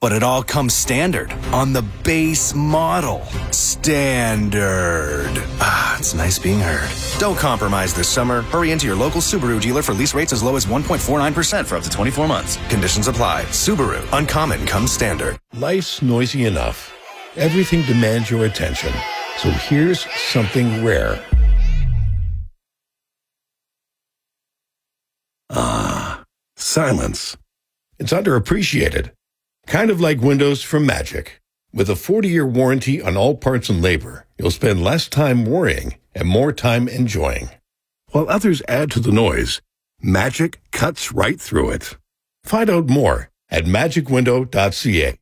But it all comes standard on the base model. Standard. Ah, it's nice being heard. Don't compromise this summer. Hurry into your local Subaru dealer for lease rates as low as 1.49% for up to 24 months. Conditions apply. Subaru. Uncommon comes standard. Life's noisy enough. Everything demands your attention. So here's something rare. Silence. It's underappreciated. Kind of like Windows from Magic. With a 40-year warranty on all parts and labor, you'll spend less time worrying and more time enjoying. While others add to the noise, Magic cuts right through it. Find out more at magicwindow.ca.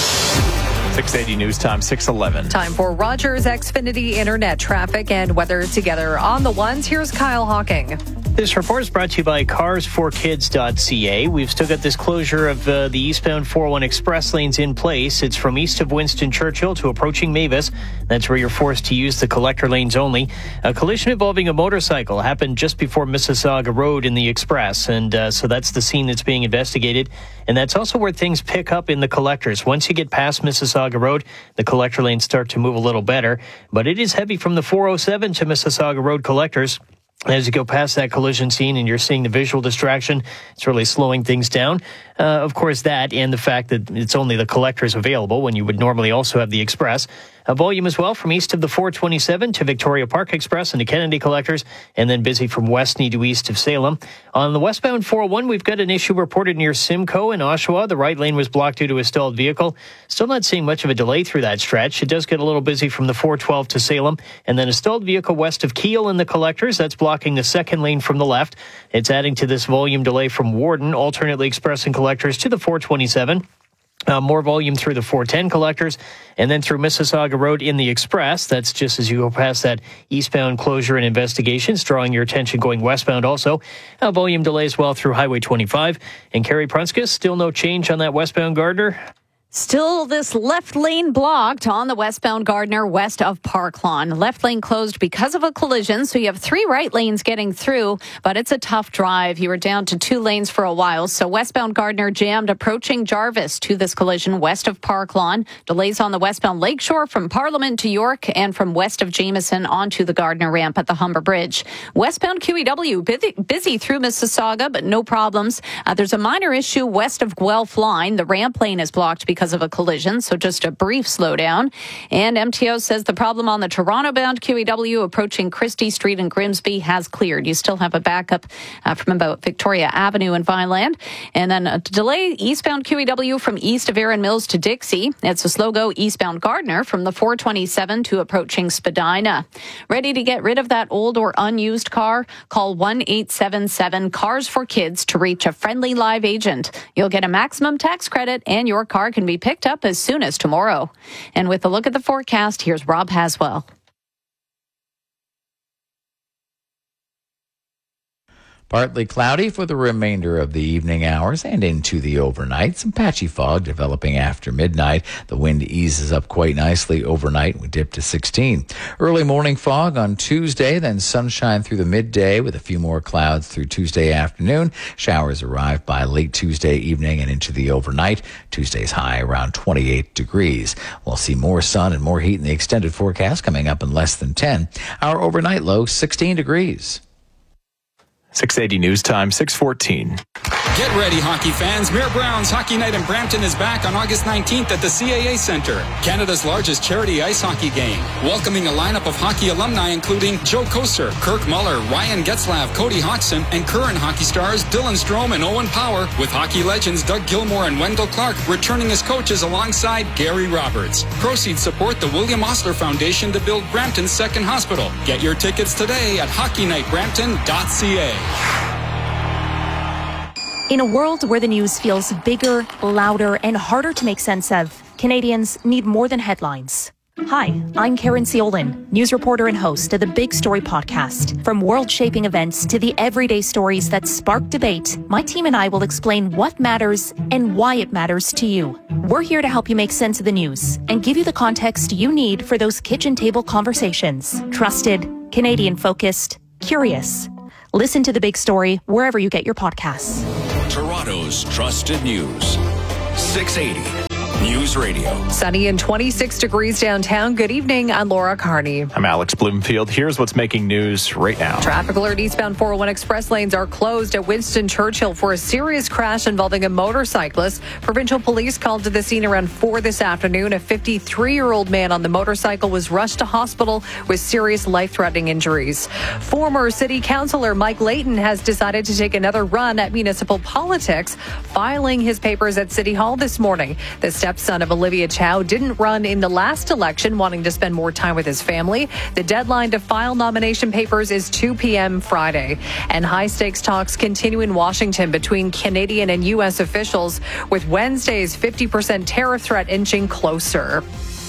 680 News Time, 6:11. Time for Rogers Xfinity Internet traffic and weather together on the ones. Here's Kyle Hawking. This report is brought to you by carsforkids.ca. We've still got this closure of the eastbound 401 express lanes in place. It's from east of Winston Churchill to approaching Mavis. That's where you're forced to use the collector lanes only. A collision involving a motorcycle happened just before Mississauga Road in the express, and so that's the scene that's being investigated. And that's also where things pick up in the collectors. Once you get past Mississauga Road, the collector lanes start to move a little better. But it is heavy from the 407 to Mississauga Road collectors. As you go past that collision scene and you're seeing the visual distraction, it's really slowing things down. Of course, that and the fact that it's only the collectors available when you would normally also have the express. A volume as well from east of the 427 to Victoria Park Express and to Kennedy collectors, and then busy from Westney to east of Salem. On the westbound 401, we've got an issue reported near Simcoe in Oshawa. The right lane was blocked due to a stalled vehicle. Still not seeing much of a delay through that stretch. It does get a little busy from the 412 to Salem, and then a stalled vehicle west of Kiel in the collectors. That's blocking the second lane from the left. It's adding to this volume delay from Warden, alternately expressing collectors to the 427. More volume through the 410 collectors and then through Mississauga Road in the express. That's just as you go past that eastbound closure and investigations, drawing your attention going westbound also. Volume delays well through Highway 25. And Carrie Prunskis, still no change on that westbound Gardner? Still this left lane blocked on the westbound Gardner west of Park Lawn. Left lane closed because of a collision, so you have 3 right lanes getting through, but it's a tough drive. You were down to 2 lanes for a while, so westbound Gardner jammed approaching Jarvis to this collision west of Park Lawn. Delays on the westbound Lakeshore from Parliament to York and from west of Jameson onto the Gardner ramp at the Humber Bridge. Westbound QEW busy through Mississauga, but no problems. There's a minor issue west of Guelph Line. The ramp lane is blocked because of a collision, so just a brief slowdown. And MTO says the problem on the Toronto-bound QEW approaching Christie Street and Grimsby has cleared. You still have a backup from about Victoria Avenue in Vineland. And then a delay eastbound QEW from east of Erin Mills to Dixie. It's a slow go eastbound Gardner from the 427 to approaching Spadina. Ready to get rid of that old or unused car? Call 1-877-CARS-FOR-KIDS to reach a friendly live agent. You'll get a maximum tax credit and your car can be picked up as soon as tomorrow. And with a look at the forecast, here's Rob Haswell. Partly cloudy for the remainder of the evening hours and into the overnight. Some patchy fog developing after midnight. The wind eases up quite nicely overnight. We dip to 16. Early morning fog on Tuesday, then sunshine through the midday with a few more clouds through Tuesday afternoon. Showers arrive by late Tuesday evening and into the overnight. Tuesday's high around 28 degrees. We'll see more sun and more heat in the extended forecast coming up in less than 10. Our overnight low, 16 degrees. 680 News Time, 6:14. Get ready, hockey fans. Mayor Brown's Hockey Night in Brampton is back on August 19th at the CAA Centre, Canada's largest charity ice hockey game. Welcoming a lineup of hockey alumni including Joe Koser, Kirk Muller, Ryan Getzlav, Cody Hodgson, and current hockey stars Dylan Strome and Owen Power, with hockey legends Doug Gilmour and Wendell Clark returning as coaches alongside Gary Roberts. Proceeds support the William Osler Foundation to build Brampton's second hospital. Get your tickets today at hockeynightbrampton.ca. In a world where the news feels bigger, louder, and harder to make sense of, Canadians need more than headlines. Hi, I'm Karen Ciolin, news reporter and host of the Big Story podcast. From world-shaping events to the everyday stories that spark debate, my team and I will explain what matters and why it matters to you. We're here to help you make sense of the news and give you the context you need for those kitchen table conversations. Trusted, Canadian-focused, curious. Listen to The Big Story wherever you get your podcasts. Toronto's trusted news. 680 News Radio. Sunny and 26 degrees downtown. Good evening. I'm Laura Carney. I'm Alex Bloomfield. Here's what's making news right now. Traffic alert. Eastbound 401 express lanes are closed at Winston Churchill for a serious crash involving a motorcyclist. Provincial police called to the scene around 4 this afternoon. A 53-year-old man on the motorcycle was rushed to hospital with serious life-threatening injuries. Former city councillor Mike Layton has decided to take another run at municipal politics, filing his papers at City Hall this morning. The stepson of Olivia Chow didn't run in the last election, wanting to spend more time with his family. The deadline to file nomination papers is 2 p.m. Friday. And high-stakes talks continue in Washington between Canadian and U.S. officials, with Wednesday's 50% tariff threat inching closer.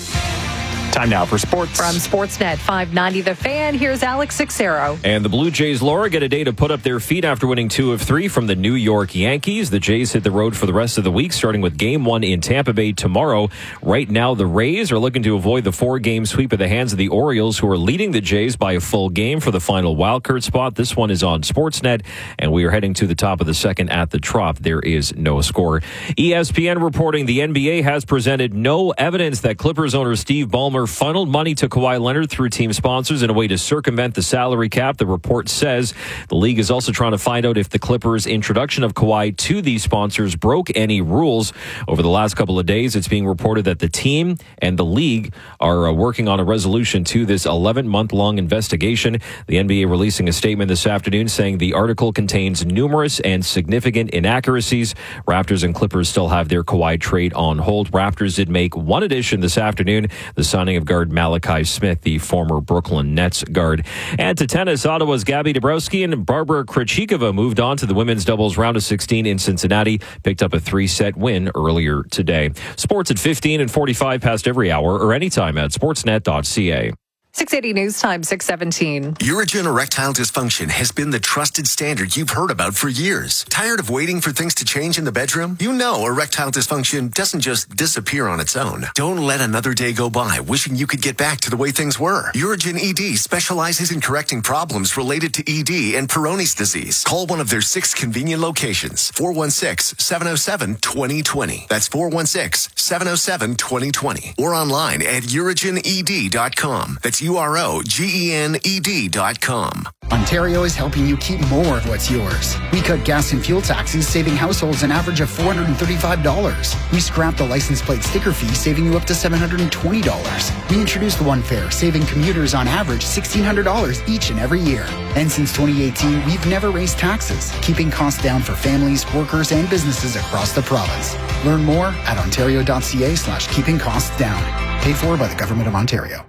Time now for sports. From Sportsnet 590 The Fan, here's Alex Sixero. And the Blue Jays, Laura, get a day to put up their feet after winning 2 of 3 from the New York Yankees. The Jays hit the road for the rest of the week, starting with Game 1 in Tampa Bay tomorrow. Right now, the Rays are looking to avoid the 4-game sweep at the hands of the Orioles, who are leading the Jays by a full game for the final wildcard spot. This one is on Sportsnet, and we are heading to the top of the second at the Trop. There is no score. ESPN reporting the NBA has presented no evidence that Clippers owner Steve Ballmer funneled money to Kawhi Leonard through team sponsors in a way to circumvent the salary cap. The report says the league is also trying to find out if the Clippers' introduction of Kawhi to these sponsors broke any rules. Over the last couple of days, it's being reported that the team and the league are working on a resolution to this 11-month-long investigation. The NBA releasing a statement this afternoon saying the article contains numerous and significant inaccuracies. Raptors and Clippers still have their Kawhi trade on hold. Raptors did make one addition this afternoon, the signing of guard Malachi Smith, the former Brooklyn Nets guard. And to tennis, Ottawa's Gabby Dabrowski and Barbara Krejcikova moved on to the women's doubles round of 16 in Cincinnati, picked up a 3-set win earlier today. Sports at 15 and 45 past every hour or anytime at sportsnet.ca. 680 News Time, 617. Urigen erectile dysfunction has been the trusted standard you've heard about for years. Tired of waiting for things to change in the bedroom? You know erectile dysfunction doesn't just disappear on its own. Don't let another day go by wishing you could get back to the way things were. Urigen ED specializes in correcting problems related to ED and Peyronie's disease. Call one of their 6 convenient locations. 416-707-2020. That's 416-707-2020. Or online at urigened.com. That's UROGENED.com. Ontario is helping you keep more of what's yours. We cut gas and fuel taxes, saving households an average of $435. We scrapped the license plate sticker fee, saving you up to $720. We introduced One Fare, saving commuters on average $1,600 each and every year. And since 2018, we've never raised taxes, keeping costs down for families, workers, and businesses across the province. Learn more at ontario.ca/keeping costs down. Paid for by the Government of Ontario.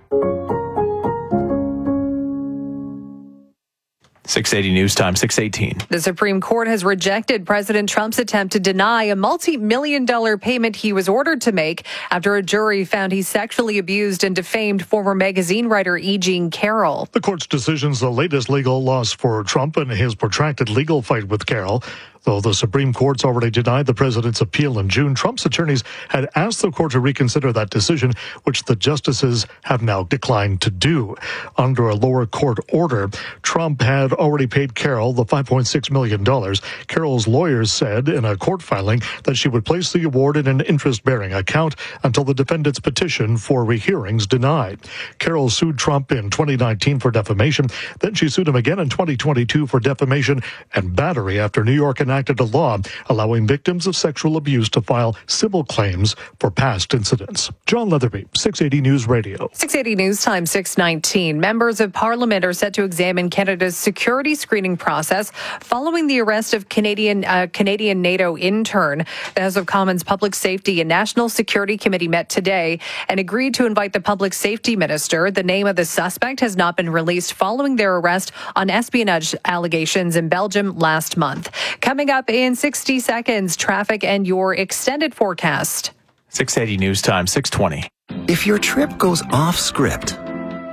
680 News Time, 618. The Supreme Court has rejected President Trump's attempt to deny a multi-million-dollar payment he was ordered to make after a jury found he sexually abused and defamed former magazine writer E. Jean Carroll. The court's decision's the latest legal loss for Trump and his protracted legal fight with Carroll. Though the Supreme Court's already denied the president's appeal in June, Trump's attorneys had asked the court to reconsider that decision, which the justices have now declined to do. Under a lower court order, Trump had already paid Carroll the $5.6 million. Carroll's lawyers said in a court filing that she would place the award in an interest-bearing account until the defendant's petition for rehearing's denied. Carroll sued Trump in 2019 for defamation. Then she sued him again in 2022 for defamation and battery after New York enacted a law allowing victims of sexual abuse to file civil claims for past incidents. John Leatherby, 680 News Radio. 680 News Time, 619. Members of Parliament are set to examine Canada's security screening process following the arrest of Canadian NATO intern. The House of Commons Public Safety and National Security Committee met today and agreed to invite the Public Safety Minister. The name of the suspect has not been released following their arrest on espionage allegations in Belgium last month. Coming up in 60 seconds, traffic and your extended forecast. 680 News Time, 620. If your trip goes off script,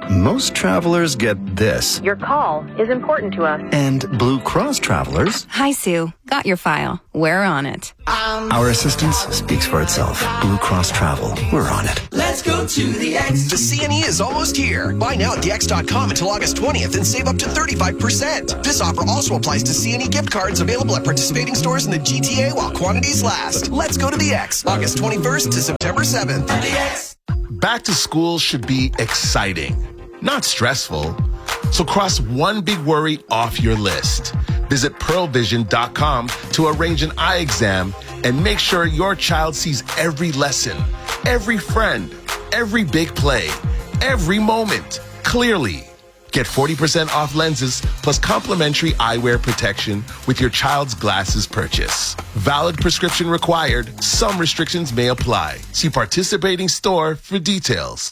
most travelers get this. Your call is important to us. And Blue Cross travelers... Hi, Sue. Got your file. We're on it. Our assistance speaks for itself. Blue Cross Travel. We're on it. Let's go to the X. The CNE is almost here. Buy now at thex.com until August 20th and save up to 35%. This offer also applies to CNE gift cards available at participating stores in the GTA while quantities last. Let's go to the X. August 21st to September 7th. The X. Back to school should be exciting, not stressful. So cross one big worry off your list. Visit pearlvision.com to arrange an eye exam and make sure your child sees every lesson, every friend, every big play, every moment clearly. Get 40% off lenses plus complimentary eyewear protection with your child's glasses purchase. Valid prescription required. Some restrictions may apply. See participating store for details.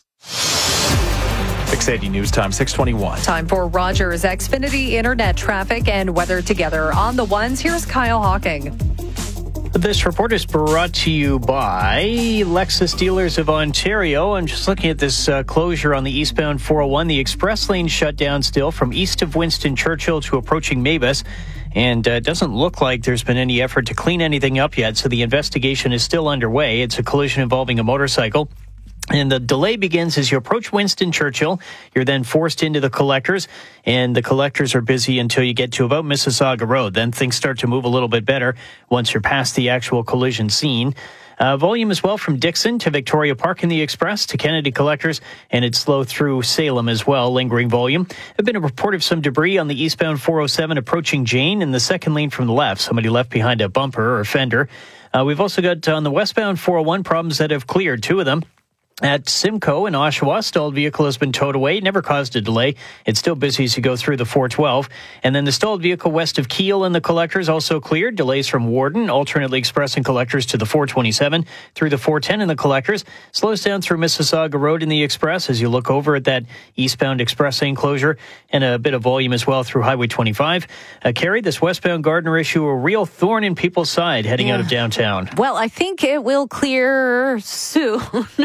680 News Time, 621. Time for Rogers Xfinity Internet traffic and weather together. On the ones, here's Kyle Hawking. This report is brought to you by Lexus Dealers of Ontario. I'm just looking at this closure on the eastbound 401. The express lane shut down still from east of Winston Churchill to approaching Mavis. And it doesn't look like there's been any effort to clean anything up yet, so the investigation is still underway. It's a collision involving a motorcycle. And the delay begins as you approach Winston Churchill. You're then forced into the collectors, and the collectors are busy until you get to about Mississauga Road. Then things start to move a little bit better once you're past the actual collision scene. Volume as well from Dixon to Victoria Park in the Express to Kennedy Collectors, and it's slow through Salem as well, lingering volume. There's been a report of some debris on the eastbound 407 approaching Jane in the second lane from the left. Somebody left behind a bumper or fender. We've also got on the westbound 401 problems that have cleared, two of them. At Simcoe in Oshawa, stalled vehicle has been towed away. It never caused a delay. It's still busy as you go through the 412. And then the stalled vehicle west of Kiel in the collectors also cleared. Delays from Warden, alternately expressing collectors to the 427 through the 410 in the collectors. Slows down through Mississauga Road in the express as you look over at that eastbound express lane closure, and a bit of volume as well through Highway 25. Carrie, this westbound Gardner issue a real thorn in people's side heading out of downtown. Well, I think it will clear soon.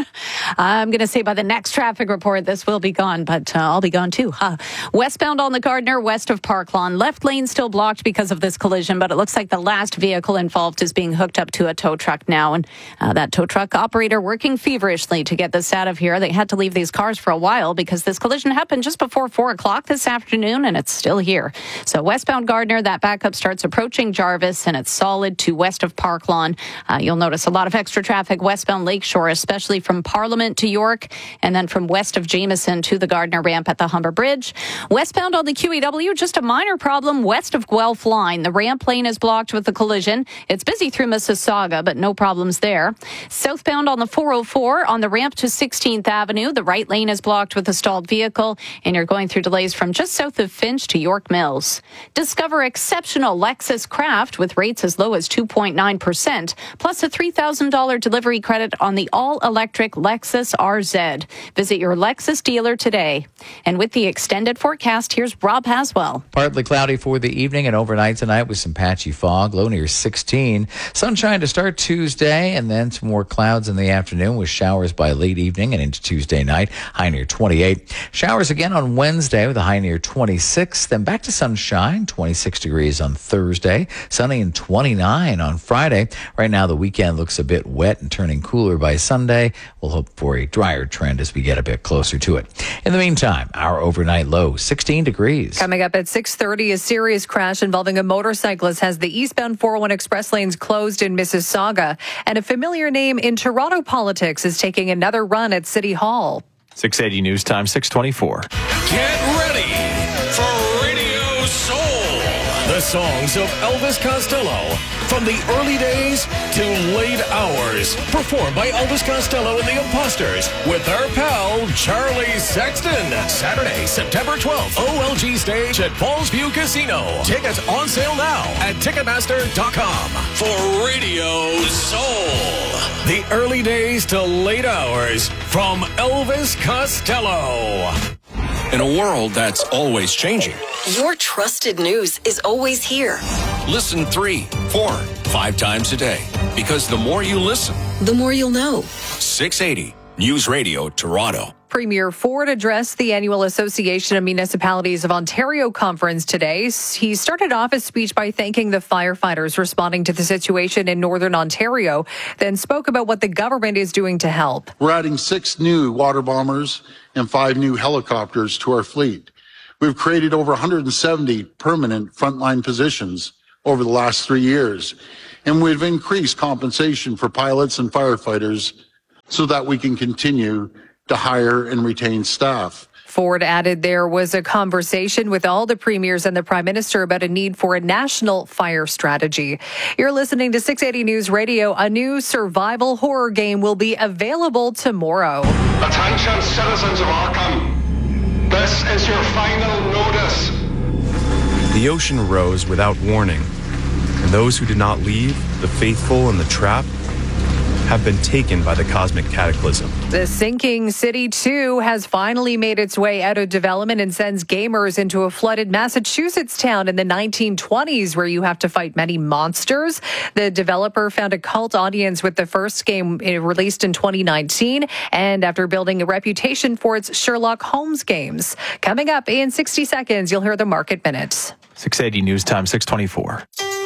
I'm going to say by the next traffic report, this will be gone, but I'll be gone too. Westbound on the Gardner, west of Park Lawn. Left lane still blocked because of this collision, but it looks like the last vehicle involved is being hooked up to a tow truck now. And that tow truck operator working feverishly to get this out of here. They had to leave these cars for a while because this collision happened just before 4 o'clock this afternoon, and it's still here. So westbound Gardner, that backup starts approaching Jarvis, and it's solid to west of Park Lawn. You'll notice a lot of extra traffic westbound Lakeshore, especially from Parliament to York, and then from west of Jameson to the Gardner ramp at the Humber Bridge. Westbound on the QEW, just a minor problem west of Guelph Line. The ramp lane is blocked with the collision. It's busy through Mississauga, but no problems there. Southbound on the 404 on the ramp to 16th Avenue. The right lane is blocked with a stalled vehicle, and you're going through delays from just south of Finch to York Mills. Discover exceptional Lexus Craft with rates as low as 2.9%, plus a $3,000 delivery credit on the all-electric Lexus RZ. Visit your Lexus dealer today. And with the extended forecast, here's Rob Haswell. Partly cloudy for the evening and overnight tonight with some patchy fog, low near 16. Sunshine to start Tuesday, and then some more clouds in the afternoon with showers by late evening and into Tuesday night, high near 28. Showers again on Wednesday with a high near 26. Then back to sunshine, 26 degrees on Thursday, sunny and 29 on Friday. Right now the weekend looks a bit wet and turning cooler by Sunday. We'll hope for a drier trend as we get a bit closer to it. In the meantime, our overnight low, 16 degrees. Coming up at 6:30, a serious crash involving a motorcyclist has the eastbound 401 express lanes closed in Mississauga. And a familiar name in Toronto politics is taking another run at City Hall. 680 News Time, 624. Get ready for Radio Soul. The songs of Elvis Costello from the early days to late hours. Performed by Elvis Costello and the Imposters with our pal Charlie Sexton. Saturday, September 12th, OLG stage at Falls View Casino. Tickets on sale now at Ticketmaster.com. For Radio Soul. The early days to late hours from Elvis Costello. In a world that's always changing, your trusted news is always here. Listen 3, 4, 5 times a day. Because the more you listen, the more you'll know. 680 News Radio Toronto. Premier Ford addressed the annual Association of Municipalities of Ontario conference today. He started off his speech by thanking the firefighters responding to the situation in Northern Ontario, then spoke about what the government is doing to help. We're adding 6 new water bombers and 5 new helicopters to our fleet. We've created over 170 permanent frontline positions over the last 3 years, and we've increased compensation for pilots and firefighters so that we can continue to hire and retain staff. Ford added there was a conversation with all the premiers and the Prime Minister about a need for a national fire strategy. You're listening to 680 News Radio. A new survival horror game will be available tomorrow. Attention, citizens of Arkham. This is your final notice. The ocean rose without warning, and those who did not leave, the faithful and the trapped, have been taken by the cosmic cataclysm. The sinking City 2 has finally made its way out of development and sends gamers into a flooded Massachusetts town in the 1920s where you have to fight many monsters. The developer found a cult audience with the first game released in 2019 and after building a reputation for its Sherlock Holmes games. Coming up in 60 seconds, you'll hear the Market Minute. 680 News Time, 624.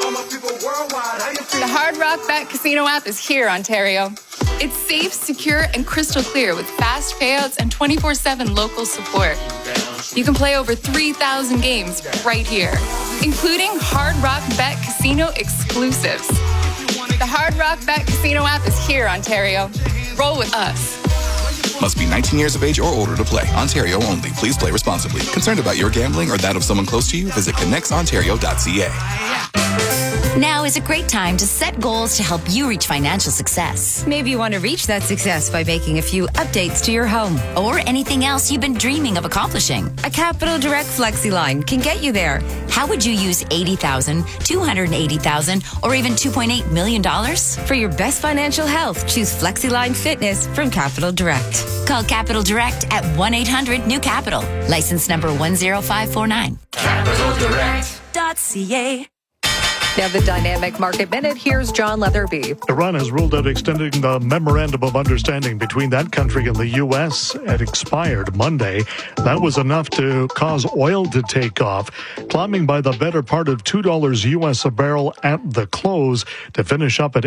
The Hard Rock Bet Casino app is here, Ontario. It's safe, secure, and crystal clear with fast payouts and 24/7 local support. You can play over 3,000 games right here, including Hard Rock Bet Casino exclusives. The Hard Rock Bet Casino app is here, Ontario. Roll with us. Must be 19 years of age or older to play. Ontario only. Please play responsibly. Concerned about your gambling or that of someone close to you? Visit connectsontario.ca. Now is a great time to set goals to help you reach financial success. Maybe you want to reach that success by making a few updates to your home or anything else you've been dreaming of accomplishing. A Capital Direct FlexiLine can get you there. How would you use $80,000, $280,000, or even $2.8 million? For your best financial health, choose FlexiLine Fitness from Capital Direct. Call Capital Direct at 1-800-NEW-CAPITAL. License number 10549. CapitalDirect.ca. Now the Dynamic Market Minute. Here's John Leatherby. Iran has ruled out extending the memorandum of understanding between that country and the U.S. It expired Monday. That was enough to cause oil to take off, climbing by the better part of $2 U.S. a barrel at the close to finish up at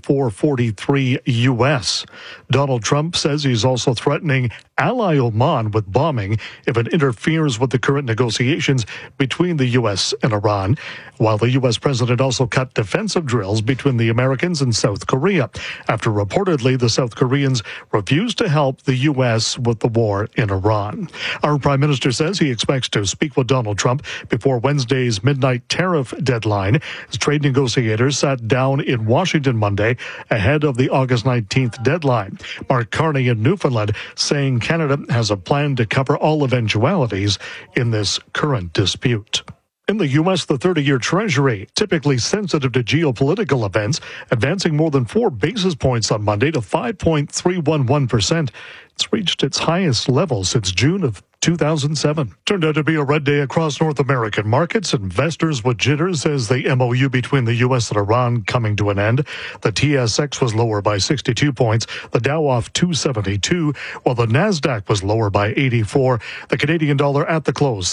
$84.43 U.S. Donald Trump says he's also threatening ally Oman with bombing if it interferes with the current negotiations between the U.S. and Iran, while the U.S. president also cut defensive drills between the Americans and South Korea after reportedly the South Koreans refused to help the U.S. with the war in Iran. Our prime minister says he expects to speak with Donald Trump before Wednesday's midnight tariff deadline as trade negotiators sat down in Washington Monday ahead of the August 19th deadline. Mark Carney in Newfoundland saying Canada has a plan to cover all eventualities in this current dispute. In the U.S., the 30-year Treasury, typically sensitive to geopolitical events, advancing more than 4 basis points on Monday to 5.311%. It's reached its highest level since June of 2007. Turned out to be a red day across North American markets. Investors with jitters as the MOU between the U.S. and Iran coming to an end. The TSX was lower by 62 points, the Dow off 272, while the NASDAQ was lower by 84. The Canadian dollar at the close,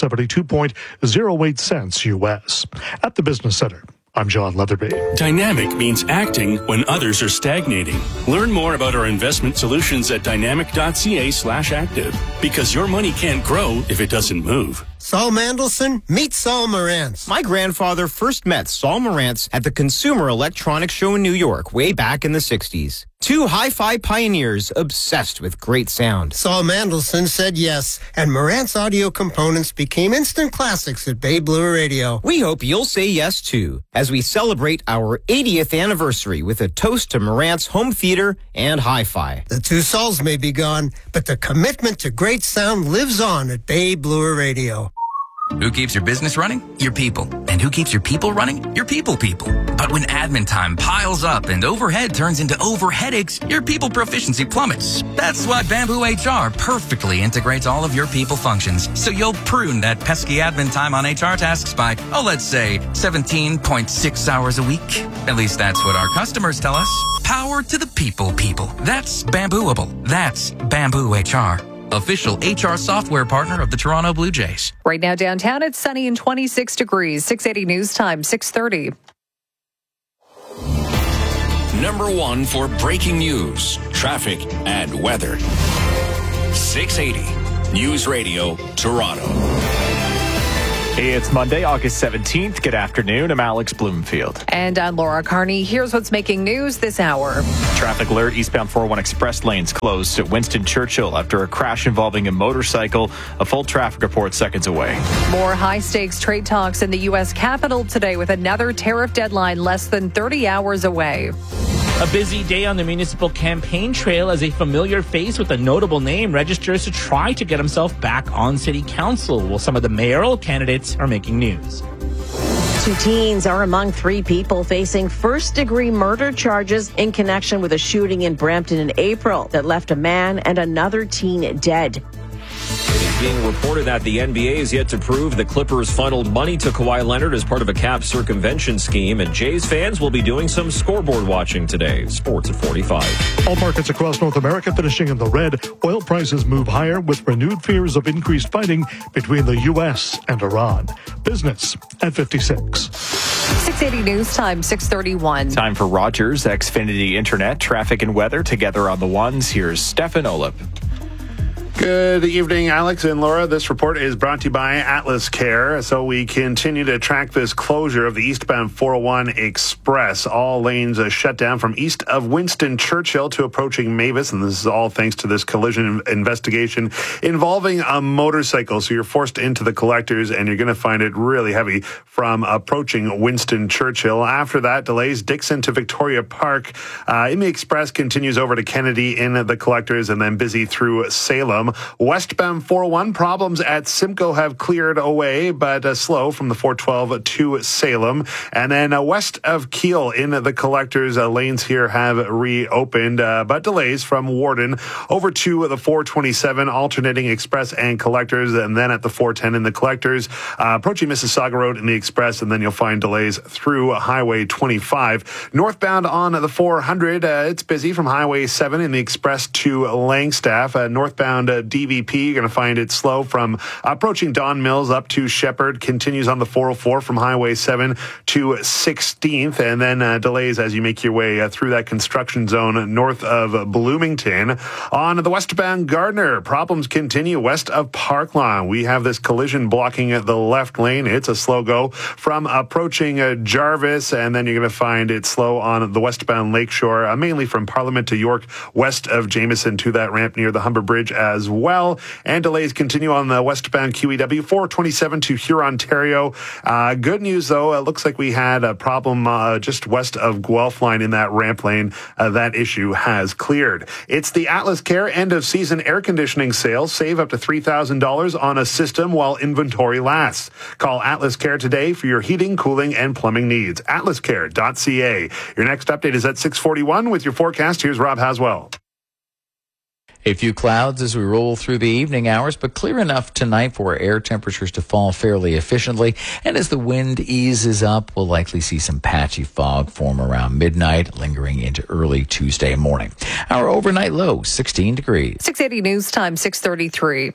72.08 cents U.S. At the Business Center, I'm John Leatherby. Dynamic means acting when others are stagnating. Learn more about our investment solutions at dynamic.ca/active, because your money can't grow if it doesn't move. Saul Mandelson, meet Saul Marantz. My grandfather first met Saul Marantz at the Consumer Electronics Show in New York way back in the 60s. Two hi-fi pioneers obsessed with great sound. Saul Mandelson said yes, and Marantz audio components became instant classics at Bay Blue Radio. We hope you'll say yes, too, as we celebrate our 80th anniversary with a toast to Marantz home theater and hi-fi. The two Sauls may be gone, but the commitment to great sound lives on at Bay Blue Radio. Who keeps your business running? Your people. And who keeps your people running? Your people. But when admin time piles up and overhead turns into overheadaches, your people proficiency plummets. That's why Bamboo HR perfectly integrates all of your people functions, so you'll prune that pesky admin time on HR tasks by, let's say 17.6 hours a week. At least that's what our customers tell us. Power to the people. That's Bambooable. That's Bamboo HR. Official HR software partner of the Toronto Blue Jays. Right now downtown, it's sunny and 26 degrees. 680 News Time, 6:30. Number 1 for breaking news, traffic, and weather. 680 News Radio, Toronto. Hey, it's Monday, August 17th. Good afternoon. I'm Alex Bloomfield. And I'm Laura Carney. Here's what's making news this hour. Traffic alert. Eastbound 401 Express lanes closed at Winston Churchill after a crash involving a motorcycle. A full traffic report seconds away. More high-stakes trade talks in the U.S. Capitol today with another tariff deadline less than 30 hours away. A busy day on the municipal campaign trail as a familiar face with a notable name registers to try to get himself back on city council, while some of the mayoral candidates are making news. 2 teens are among 3 people facing first-degree murder charges in connection with a shooting in Brampton in April that left a man and another teen dead. It is being reported that the NBA is yet to prove the Clippers funneled money to Kawhi Leonard as part of a cap circumvention scheme, and Jays fans will be doing some scoreboard watching today. Sports at 45. All markets across North America finishing in the red. Oil prices move higher with renewed fears of increased fighting between the U.S. and Iran. Business at 56. 680 News Time, 6:31. Time for Rogers Xfinity Internet, traffic and weather together on the ones. Here's Stefan Olip. Good evening, Alex and Laura. This report is brought to you by Atlas Care. So we continue to track this closure of the eastbound 401 Express. All lanes shut down from east of Winston Churchill to approaching Mavis. And this is all thanks to this collision investigation involving a motorcycle. So you're forced into the collectors and you're going to find it really heavy from approaching Winston Churchill. After that, delays Dixon to Victoria Park. In the Express continues over to Kennedy in the collectors and then busy through Salem. Westbound 401 problems at Simcoe have cleared away, but slow from the 412 to Salem. And then west of Keele in the collectors, lanes here have reopened, but delays from Warden over to the 427, alternating Express and collectors, and then at the 410 in the collectors, approaching Mississauga Road in the Express, and then you'll find delays through Highway 25. Northbound on the 400, it's busy from Highway 7 in the Express to Langstaff. Northbound DVP, you're going to find it slow from approaching Don Mills up to Shepherd, continues on the 404 from Highway 7 to 16th, and then delays as you make your way through that construction zone north of Bloomington. On the westbound Gardner, problems continue west of Parkland. We have this collision blocking the left lane. It's a slow go from approaching Jarvis, and then you're going to find it slow on the westbound Lakeshore, mainly from Parliament to York, west of Jameson to that ramp near the Humber Bridge as well. And delays continue on the westbound QEW 427 to Huron, Ontario. Good news, though. It looks like we had a problem just west of Guelph line in that ramp lane. That issue has cleared. It's the Atlas Care end of season air conditioning sale. Save up to $3,000 on a system while inventory lasts. Call Atlas Care today for your heating, cooling, and plumbing needs. atlascare.ca. Your next update is at 6:41 with your forecast. Here's Rob Haswell. A few clouds as we roll through the evening hours, but clear enough tonight for air temperatures to fall fairly efficiently. And as the wind eases up, we'll likely see some patchy fog form around midnight, lingering into early Tuesday morning. Our overnight low, 16 degrees. 680 News Time, 6:33.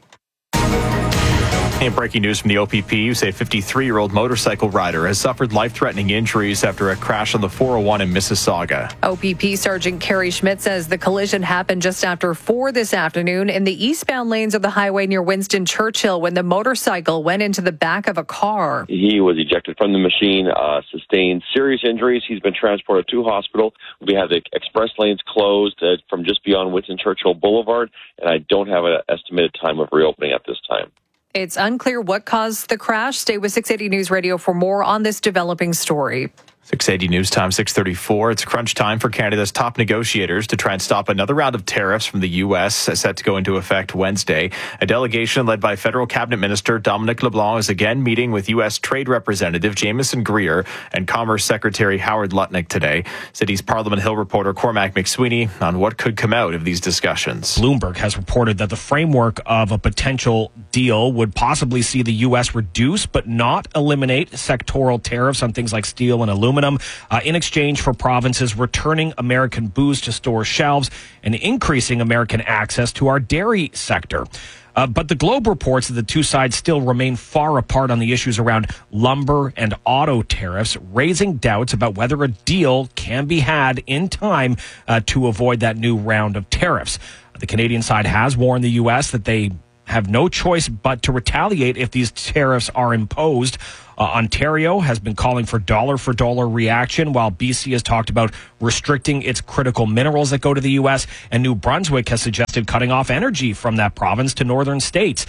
And breaking news from the OPP, you say a 53-year-old motorcycle rider has suffered life-threatening injuries after a crash on the 401 in Mississauga. OPP Sergeant Carrie Schmidt says the collision happened just after 4 this afternoon in the eastbound lanes of the highway near Winston Churchill when the motorcycle went into the back of a car. He was ejected from the machine, sustained serious injuries. He's been transported to hospital. We have the express lanes closed from just beyond Winston Churchill Boulevard, and I don't have an estimated time of reopening at this time. It's unclear what caused the crash. Stay with 680 News Radio for more on this developing story. 680 News Time, 6:34. It's crunch time for Canada's top negotiators to try and stop another round of tariffs from the U.S. set to go into effect Wednesday. A delegation led by Federal Cabinet Minister Dominic LeBlanc is again meeting with U.S. Trade Representative Jameson Greer and Commerce Secretary Howard Lutnick today. City's Parliament Hill reporter Cormac McSweeney on what could come out of these discussions. Bloomberg has reported that the framework of a potential deal would possibly see the U.S. reduce but not eliminate sectoral tariffs on things like steel and aluminum. In exchange for provinces returning American booze to store shelves and increasing American access to our dairy sector. But the Globe reports that the two sides still remain far apart on the issues around lumber and auto tariffs, raising doubts about whether a deal can be had in time to avoid that new round of tariffs. The Canadian side has warned the U.S. that they have no choice but to retaliate if these tariffs are imposed. Ontario has been calling for dollar-for-dollar reaction, while BC has talked about restricting its critical minerals that go to the U.S., and New Brunswick has suggested cutting off energy from that province to northern states.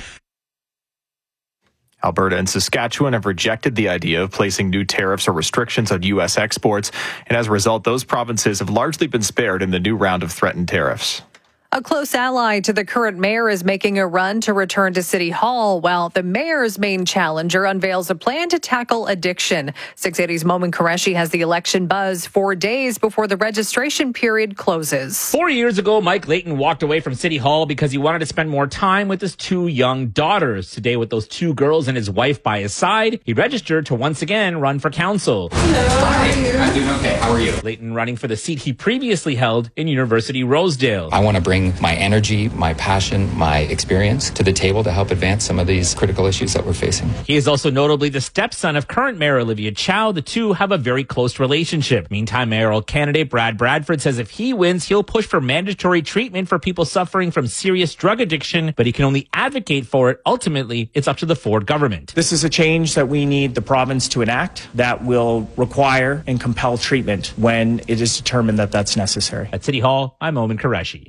Alberta and Saskatchewan have rejected the idea of placing new tariffs or restrictions on U.S. exports, and as a result, those provinces have largely been spared in the new round of threatened tariffs. A close ally to the current mayor is making a run to return to City Hall, while the mayor's main challenger unveils a plan to tackle addiction. 680's Momin Qureshi has the election buzz 4 days before the registration period closes. 4 years ago, Mike Layton walked away from City Hall because he wanted to spend more time with his two young daughters. Today, with those two girls and his wife by his side, he registered to once again run for council. Hello, how are you? I'm doing okay. How are you? Layton running for the seat he previously held in University Rosedale. I want to bring my energy, my passion, my experience to the table to help advance some of these critical issues that we're facing. He is also notably the stepson of current Mayor Olivia Chow. The two have a very close relationship. Meantime, mayoral candidate Brad Bradford says if he wins, he'll push for mandatory treatment for people suffering from serious drug addiction, but he can only advocate for it. Ultimately, it's up to the Ford government. This is a change that we need the province to enact that will require and compel treatment when it is determined that that's necessary. At City Hall, I'm Momin Qureshi.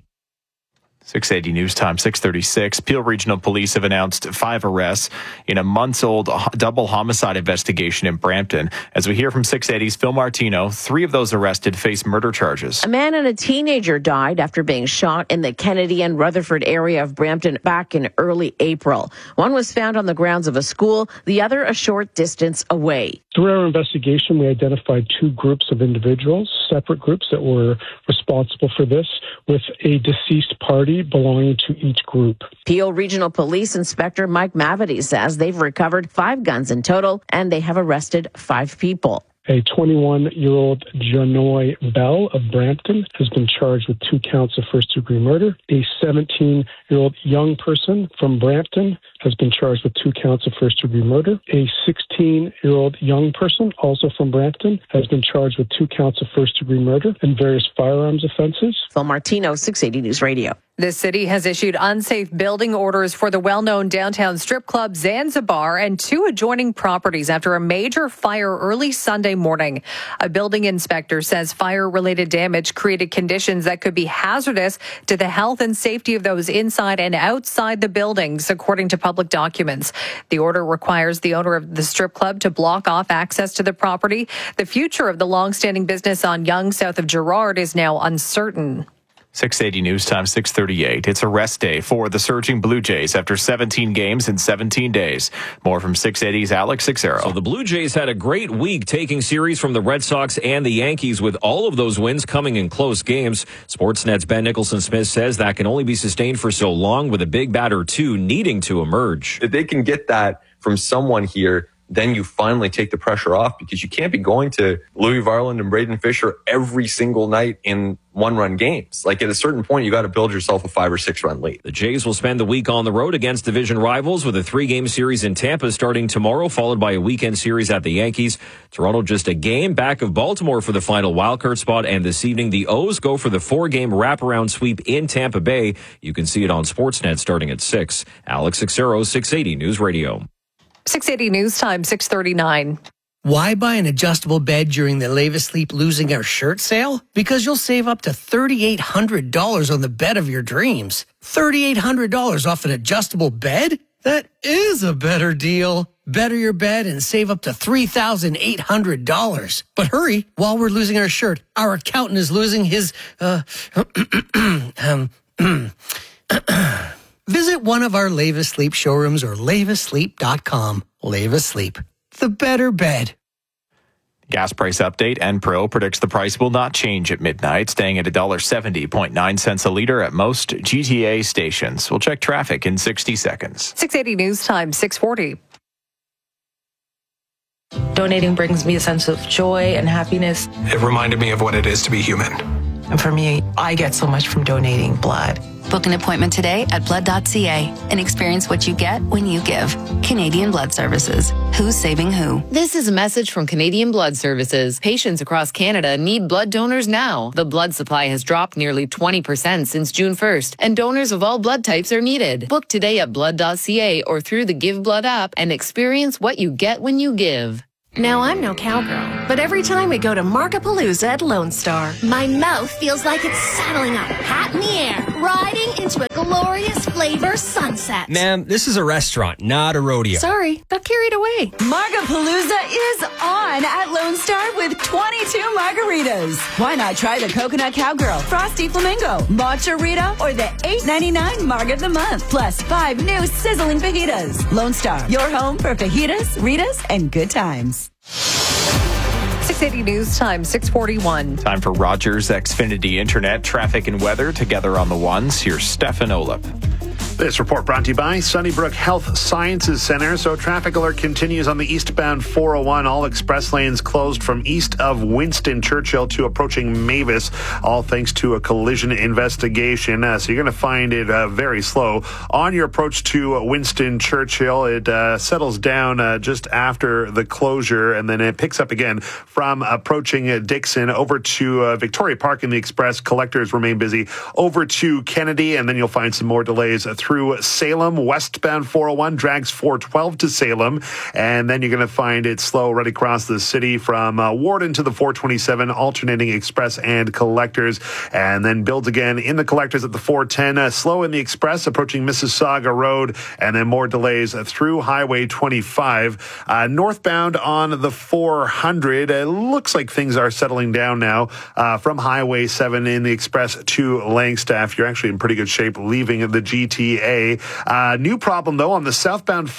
680 News Time, 6:36. Peel Regional Police have announced 5 arrests in a months-old double homicide investigation in Brampton. As we hear from 680's Phil Martino, 3 of those arrested face murder charges. A man and a teenager died after being shot in the Kennedy and Rutherford area of Brampton back in early April. One was found on the grounds of a school, the other a short distance away. Through our investigation, we identified 2 groups of individuals, separate groups that were responsible for this, with a deceased party belonging to each group. Peel Regional Police Inspector Mike Mavity says they've recovered 5 guns in total and they have arrested 5 people. A 21-year-old Janoy Bell of Brampton has been charged with 2 counts of first-degree murder. A 17-year-old young person from Brampton has been charged with 2 counts of first-degree murder. A 16-year-old young person, also from Brampton, has been charged with 2 counts of first-degree murder and various firearms offenses. Phil Martino, 680 News Radio. The city has issued unsafe building orders for the well-known downtown strip club Zanzibar and 2 adjoining properties after a major fire early Sunday morning. A building inspector says fire-related damage created conditions that could be hazardous to the health and safety of those inside and outside the buildings, according to public documents. The order requires the owner of the strip club to block off access to the property. The future of the long-standing business on Yonge, south of Gerrard, is now uncertain. 680 News Time, 6:38. It's a rest day for the surging Blue Jays after 17 games in 17 days. More from 680's Alex Sixero. So the Blue Jays had a great week taking series from the Red Sox and the Yankees, with all of those wins coming in close games. Sportsnet's Ben Nicholson-Smith says that can only be sustained for so long, with a big bat or 2 needing to emerge. If they can get that from someone here, then you finally take the pressure off, because you can't be going to Louis Varland and Braden Fisher every single night in 1-run games. Like, at a certain point, you got to build yourself a 5 or 6 run lead. The Jays will spend the week on the road against division rivals, with a 3-game series in Tampa starting tomorrow, followed by a weekend series at the Yankees. Toronto just a game back of Baltimore for the final wildcard spot, and this evening the O's go for the 4-game wraparound sweep in Tampa Bay. You can see it on Sportsnet starting at 6. Alex Sixero, 680 News Radio. 680 News Time, 6:39. Why buy an adjustable bed during the Lave Asleep Losing Our Shirt sale? Because you'll save up to $3,800 on the bed of your dreams. $3,800 off an adjustable bed? That is a better deal. better your bed and save up to $3,800. But hurry, while we're losing our shirt, our accountant is losing his, Visit one of our Leva Sleep showrooms or levasleep.com. Leva Sleep, the better bed. Gas price update. Enpro predicts the price will not change at midnight, staying at $1.70.9 a liter at most GTA stations. We'll check traffic in 60 seconds. 680 News Time, 640. Donating brings me a sense of joy and happiness. It reminded me of what it is to be human. And for me, I get so much from donating blood. Book an appointment today at blood.ca and experience what you get when you give. Canadian Blood Services. Who's saving who? This is a message from Canadian Blood Services. Patients across Canada need blood donors now. The blood supply has dropped nearly 20% since June 1st, and donors of all blood types are needed. Book today at blood.ca or through the Give Blood app and experience what you get when you give. Now, I'm no cowgirl, but every time we go to Markapalooza at Lone Star, my mouth feels like it's saddling up, hat in the air, riding into a glorious flavor sunset. Ma'am, this is a restaurant, not a rodeo. Sorry, got carried away. Markapalooza is on at Lone Star with 22 margaritas. Why not try the Coconut Cowgirl, Frosty Flamingo, Matcha Rita, or the $8.99 Marg of the Month, plus 5 new sizzling fajitas. Lone Star, your home for fajitas, Ritas, and good times. 680 News Time, 641. Time for Rogers Xfinity Internet, traffic and weather together on the ones. Here's Stefan Olip. This report brought to you by Sunnybrook Health Sciences Center. So traffic alert continues on the eastbound 401. All express lanes closed from east of Winston Churchill to approaching Mavis, all thanks to a collision investigation. So you're going to find it very slow. On your approach to Winston Churchill, it settles down just after the closure, and then it picks up again from approaching Dixon over to Victoria Park in the express. Collectors remain busy over to Kennedy, and then you'll find some more delays through Salem. Westbound 401 drags 412 to Salem, and then you're going to find it slow right across the city from Warden to the 427, alternating express and collectors, and then builds again in the collectors at the 410, slow in the express approaching Mississauga Road, and then more delays through Highway 25. Northbound on the 400, it looks like things are settling down now from Highway 7 in the express to Langstaff. You're actually in pretty good shape leaving the GTA. New problem, though, on the southbound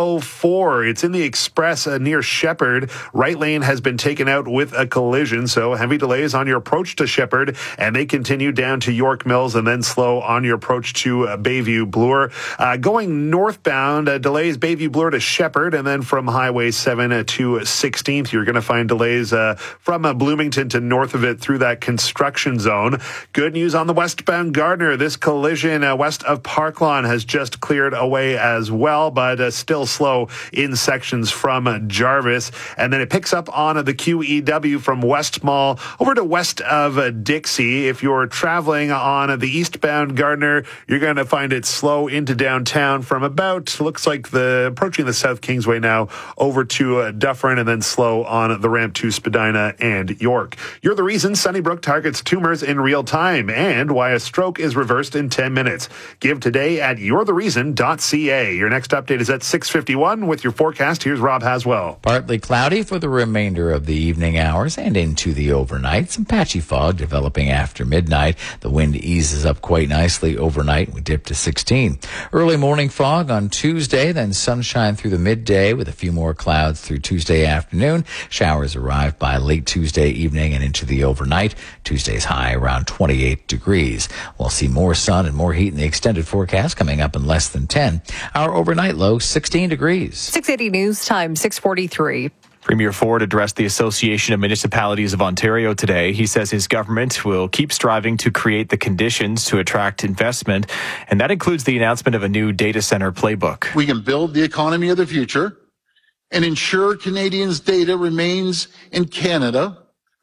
404. It's in the express near Shepherd. Right lane has been taken out with a collision, so heavy delays on your approach to Shepherd, and they continue down to York Mills and then slow on your approach to Bayview Bloor. Going northbound, delays Bayview Bloor to Shepherd, and then from Highway 7 to 16th, you're going to find delays from Bloomington to north of it through that construction zone. Good news on the westbound Gardner. This collision west of Parklawn has just cleared away as well, but still slow in sections from Jarvis. And then it picks up on the QEW from West Mall over to west of Dixie. If you're traveling on the eastbound Gardner, you're going to find it slow into downtown from about, looks like approaching the South Kingsway now, over to Dufferin, and then slow on the ramp to Spadina and York. You're the reason Sunnybrook targets tumors in real time, and why a stroke is reversed in 10 minutes. Give today at you'rethereason.ca. Your next update is at 6:51 with your forecast. Here's Rob Haswell. Partly cloudy for the remainder of the evening hours and into the overnight. Some patchy fog developing after midnight. The wind eases up quite nicely overnight. We dip to 16. Early morning fog on Tuesday, then sunshine through the midday with a few more clouds through Tuesday afternoon. Showers arrive by late Tuesday evening and into the overnight. Tuesday's high around 28 degrees. We'll see more sun and more heat in the extended forecast coming up in less than 10. Our overnight low, 16 degrees. 680 News Time, 643. Premier Ford addressed the Association of Municipalities of Ontario today. He says his government will keep striving to create the conditions to attract investment, and that includes the announcement of a new data center playbook. We can build the economy of the future and ensure Canadians' data remains in Canada,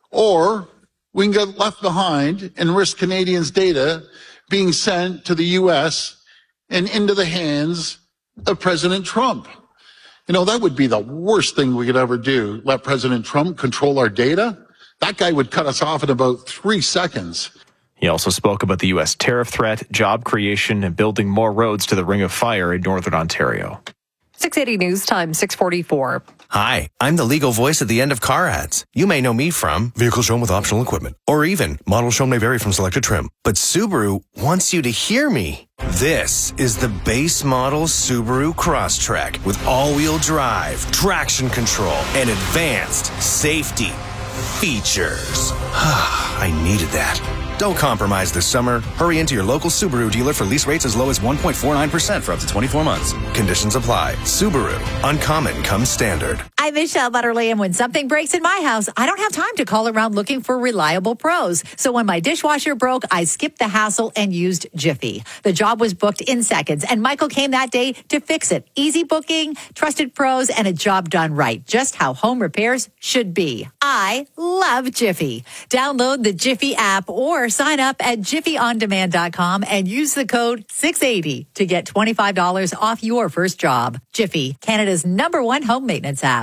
or we can get left behind and risk Canadians' data being sent to the U.S. and into the hands of President Trump. You know, that would be the worst thing we could ever do, let President Trump control our data. That guy would cut us off in about 3 seconds. He also spoke about the U.S. tariff threat, job creation, and building more roads to the Ring of Fire in Northern Ontario. 680 News Time, 644. Hi, I'm the legal voice at the end of car ads. You may know me from vehicles shown with optional equipment, or even models shown may vary from selected trim. But Subaru wants you to hear me. This is the base model Subaru Crosstrek with all-wheel drive, traction control, and advanced safety features. I needed that. Don't compromise this summer. Hurry into your local Subaru dealer for lease rates as low as 1.49% for up to 24 months. Conditions apply. Subaru. Uncommon comes standard. I'm Michelle Butterly, and when something breaks in my house, I don't have time to call around looking for reliable pros. So when my dishwasher broke, I skipped the hassle and used Jiffy. The job was booked in seconds, and Michael came that day to fix it. Easy booking, trusted pros, and a job done right. Just how home repairs should be. I love Jiffy. Download the Jiffy app or sign up at jiffyondemand.com and use the code 680 to get $25 off your first job. Jiffy, Canada's #1 home maintenance app.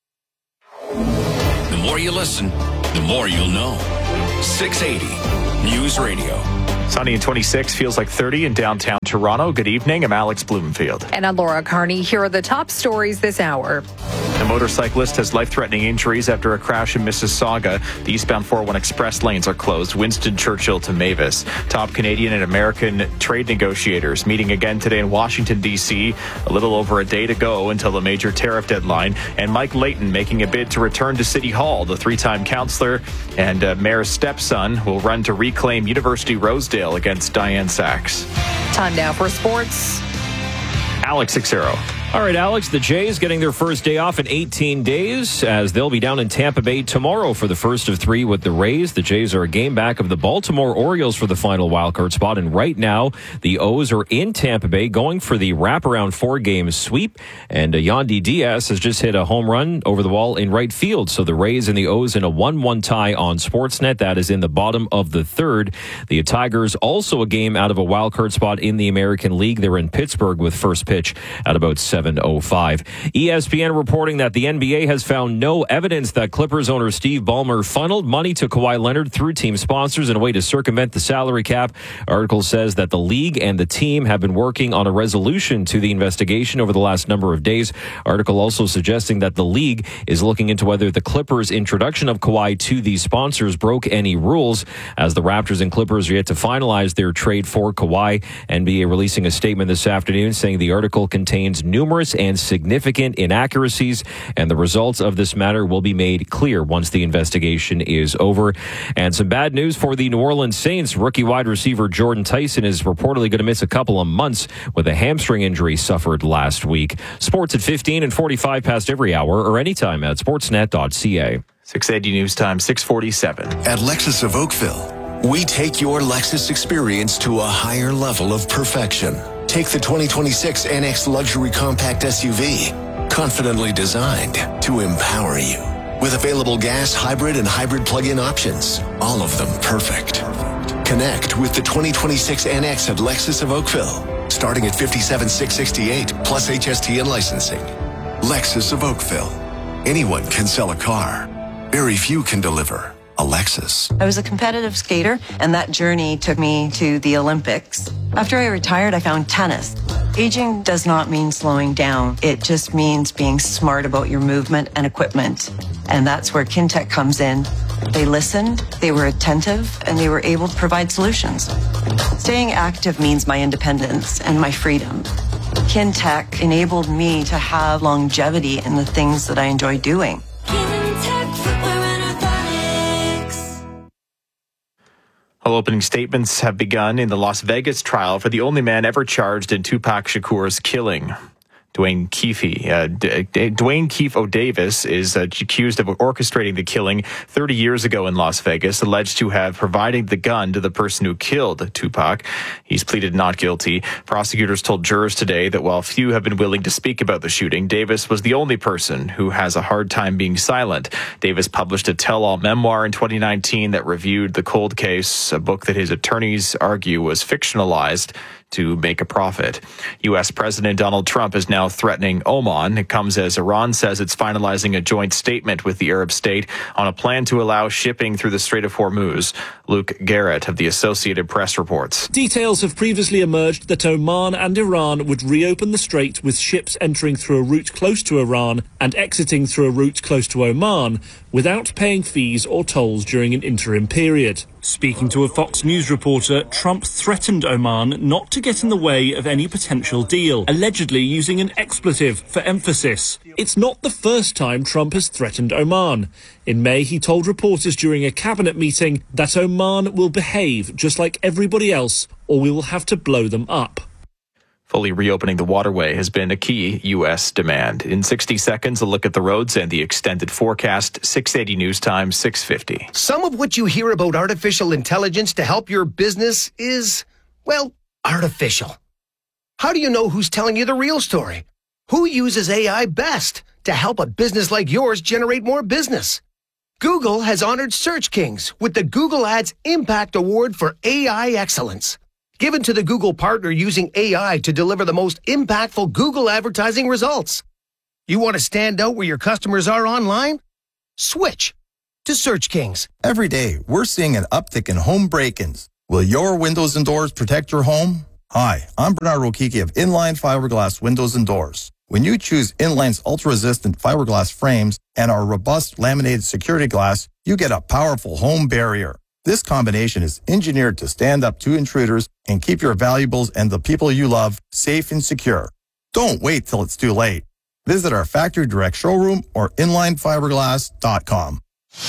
The more you listen, the more you'll know. 680 News Radio. Sunny and 26, feels like 30 in downtown Toronto. Good evening. I'm Alex Blumenfield. And I'm Laura Carney. Here are the top stories this hour. A motorcyclist has life-threatening injuries after a crash in Mississauga. The eastbound 401 express lanes are closed. Winston Churchill to Mavis. Top Canadian and American trade negotiators meeting again today in Washington, D.C. A little over a day to go until the major tariff deadline. And Mike Layton making a bid to return to City Hall. The three-time councillor and mayor's stepson will run to reclaim University Rosedale against Diane Sachs. Time now for sports. Alex Sixero. All right, Alex, the Jays getting their first day off in 18 days as they'll be down in Tampa Bay tomorrow for the first of three with the Rays. The Jays are a game back of the Baltimore Orioles for the final wildcard spot. And right now, the O's are in Tampa Bay going for the wraparound 4-game sweep. And Yandy Diaz has just hit a home run over the wall in right field. So the Rays and the O's in a 1-1 tie on Sportsnet. That is in the bottom of the third. The Tigers also a game out of a wildcard spot in the American League. They're in Pittsburgh with first pitch at about 7:05. ESPN reporting that the NBA has found no evidence that Clippers owner Steve Ballmer funneled money to Kawhi Leonard through team sponsors in a way to circumvent the salary cap. Article says that the league and the team have been working on a resolution to the investigation over the last number of days. Article also suggesting that the league is looking into whether the Clippers' introduction of Kawhi to these sponsors broke any rules. As the Raptors and Clippers are yet to finalize their trade for Kawhi, NBA releasing a statement this afternoon saying the article contains numerous and significant inaccuracies, and the results of this matter will be made clear once the investigation is over. And some bad news for the New Orleans Saints. Rookie wide receiver Jordan Tyson is reportedly going to miss a couple of months with a hamstring injury suffered last week. Sports at 15 and 45 past every hour or anytime at sportsnet.ca. 680 News Time, 647. At Lexus of Oakville, we take your Lexus experience to a higher level of perfection. Take the 2026 NX Luxury Compact SUV, confidently designed to empower you. With available gas, hybrid, and hybrid plug-in options, all of them perfect. Connect with the 2026 NX at Lexus of Oakville, starting at $57,668 plus HST and licensing. Lexus of Oakville. Anyone can sell a car. Very few can deliver a Lexus. I was a competitive skater, and that journey took me to the Olympics. After I retired, I found tennis. Aging does not mean slowing down. It just means being smart about your movement and equipment. And that's where Kintec comes in. They listened, they were attentive, and they were able to provide solutions. Staying active means my independence and my freedom. Kintec enabled me to have longevity in the things that I enjoy doing. Well, opening statements have begun in the Las Vegas trial for the only man ever charged in Tupac Shakur's killing. Dwayne Keefe O'Davis is accused of orchestrating the killing 30 years ago in Las Vegas, alleged to have provided the gun to the person who killed Tupac. He's pleaded not guilty. Prosecutors told jurors today that while few have been willing to speak about the shooting, Davis was the only person who has a hard time being silent. Davis published a tell-all memoir in 2019 that reviewed the cold case, a book that his attorneys argue was fictionalized to make a profit. U.S. President Donald Trump is now threatening Oman. It comes as Iran says it's finalizing a joint statement with the Arab state on a plan to allow shipping through the Strait of Hormuz. Luke Garrett of the Associated Press reports. Details have previously emerged that Oman and Iran would reopen the strait with ships entering through a route close to Iran and exiting through a route close to Oman without paying fees or tolls during an interim period. Speaking to a Fox News reporter, Trump threatened Oman not to get in the way of any potential deal, allegedly using an expletive for emphasis. It's not the first time Trump has threatened Oman. In May, he told reporters during a cabinet meeting that Oman will behave just like everybody else, or we will have to blow them up. Fully reopening the waterway has been a key U.S. demand. In 60 seconds, a look at the roads and the extended forecast. 680 News Time, 650. Some of what you hear about artificial intelligence to help your business is, well, artificial. How do you know who's telling you the real story? Who uses AI best to help a business like yours generate more business? Google has honored Search Kings with the Google Ads Impact Award for AI Excellence, given to the Google partner using AI to deliver the most impactful Google advertising results. You want to stand out where your customers are online? Switch to Search Kings. Every day, we're seeing an uptick in home break-ins. Will your windows and doors protect your home? Hi, I'm Bernard Rokiki of Inline Fiberglass Windows and Doors. When you choose Inline's ultra-resistant fiberglass frames and our robust laminated security glass, you get a powerful home barrier. This combination is engineered to stand up to intruders and keep your valuables and the people you love safe and secure. Don't wait till it's too late. Visit our factory direct showroom or inlinefiberglass.com.